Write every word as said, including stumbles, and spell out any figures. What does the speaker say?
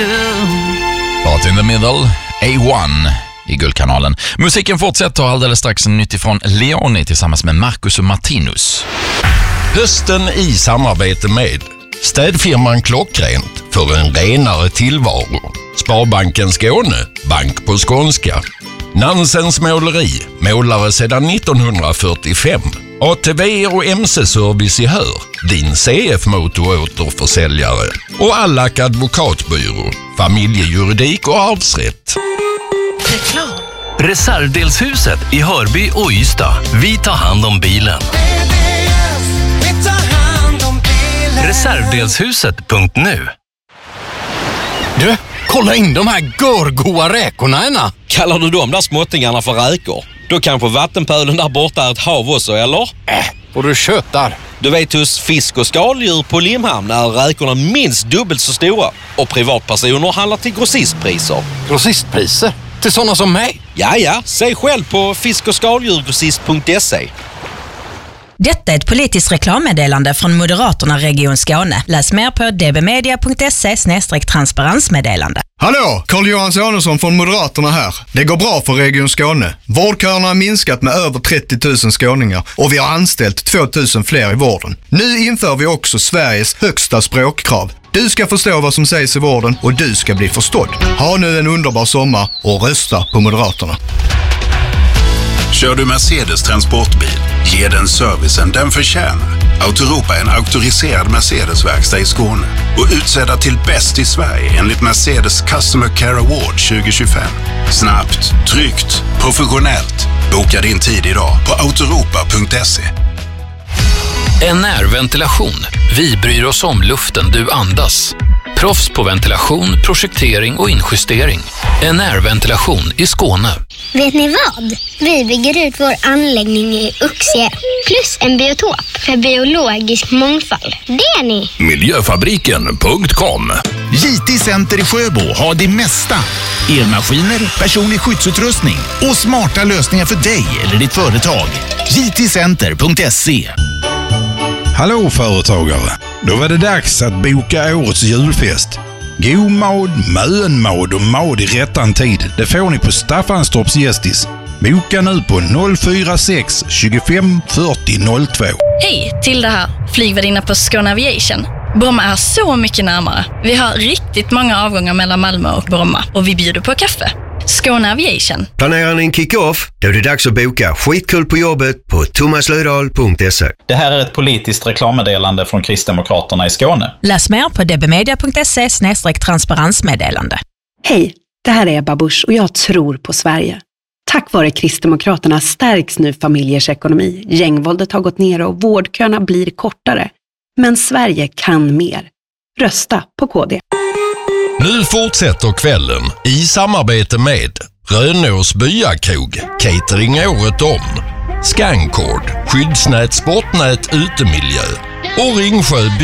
Part in the middle, A one i Guldkanalen. Musiken fortsätter alldeles strax nytt ifrån Leoni tillsammans med Marcus och Martinus. Hösten i samarbete med städfirman Klockrent för en renare tillvaro. Sparbanken Skåne, bank på skånska. Nansens måleri, målare sedan nittonhundrafyrtiofem. A T V och M C-service i Hör, din C F-motoråterförsäljare. Och Allack advokatbyrå, familjejuridik och arvsrätt. Reklam. Reservdelshuset i Hörby och Ystad. Vi tar hand om bilen. Reservdelshuset punkt nu. Du, kolla in de här görgoa räkorna ena. Kallar du de där småttingarna för räkor? Då kanske vattenpölen där borta är ett hav också, eller? Äh, och du köttar. Du vet, hos fisk- och skaldjur på Limhamn är räkorna minst dubbelt så stora. Och privatpersoner handlar till grossistpriser. Grossistpriser? Till sådana som mig? Ja, ja. Se själv på fisk- och skaldjurgrossist punkt se. Detta är ett politiskt reklammeddelande från Moderaterna Region Skåne. Läs mer på dbmedia punkt se snedstreck transparensmeddelande. Hallå, Carl-Johan Samuelsson från Moderaterna här. Det går bra för Region Skåne. Vårdköerna har minskat med över trettio tusen skåningar och vi har anställt två tusen fler i vården. Nu inför vi också Sveriges högsta språkkrav. Du ska förstå vad som sägs i vården och du ska bli förstådd. Ha nu en underbar sommar och rösta på Moderaterna. Kör du Mercedes transportbil, ge den servicen den förtjänar. Autoropa är en auktoriserad Mercedes-verkstad i Skåne och utsedda till bäst i Sverige enligt Mercedes Customer Care Award tjugo tjugofem. Snabbt, tryggt, professionellt. Boka din tid idag på autoropa punkt se. En närventilation. Vi bryr oss om luften du andas. Proffs på ventilation, projektering och injustering. En närventilation i Skåne. Vet ni vad? Vi bygger ut vår anläggning i Uxie. Plus en biotop för biologisk mångfald. Det är ni! Miljöfabriken punkt com. J T Center i Sjöbo har det mesta. Elmaskiner, personlig skyddsutrustning och smarta lösningar för dig eller ditt företag. J T Center punkt se. Hallå företagare, då var det dags att boka årets julfest. God mad, mönmad och mad i rättan tid. Det får ni på Staffanstorps Gästis. Boka nu på noll fyra sex tjugofem fyrtio noll två. Hej, till det här. Flygvärdinna på Skåne Aviation. Bromma är så mycket närmare. Vi har riktigt många avgångar mellan Malmö och Bromma och vi bjuder på kaffe. Skåne Aviation. Planerar ni en kick-off? Då är det dags att boka skitkul på jobbet på thomas lödahl punkt se. Det här är ett politiskt reklammeddelande från Kristdemokraterna i Skåne. Läs mer på dbmedia punkt se snedstreck transparensmeddelande. Hej, det här är Ebba Busch och jag tror på Sverige. Tack vare Kristdemokraterna stärks nu familjers ekonomi. Gängvåldet har gått ner och vårdköerna blir kortare. Men Sverige kan mer. Rösta på K D. Nu fortsätter kvällen i samarbete med Rönås Byakrog, catering året om, Scancord, skyddsnät, sportnät, utemiljö och Ringsjö